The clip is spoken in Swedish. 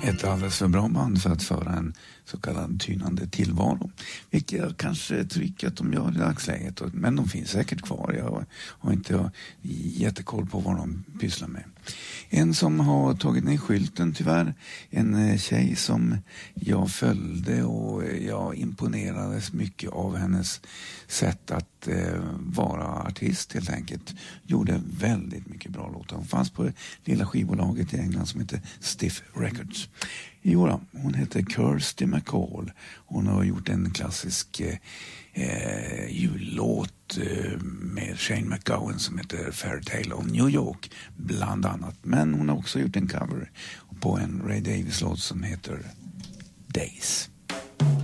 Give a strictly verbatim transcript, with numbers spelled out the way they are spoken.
Ett alldeles för bra band för att föra en så kallad tynande tillvaro. Vilket jag kanske tycker att de gör i dagsläget. Men de finns säkert kvar. Jag har inte jättekoll på vad de pysslar med. En som har tagit ner skylten tyvärr. En tjej som jag följde och jag imponerades mycket av hennes sätt att eh, vara artist helt enkelt. Gjorde väldigt mycket bra låtar. Hon fanns på det lilla skivbolaget i England som heter Stiff Records. Jo, hon heter Kirsty MacColl. Hon har gjort en klassisk eh, jullåt eh, med Shane MacGowan som heter Fairytale of New York bland annat. Men hon har också gjort en cover på en Ray Davies-låt som heter Days.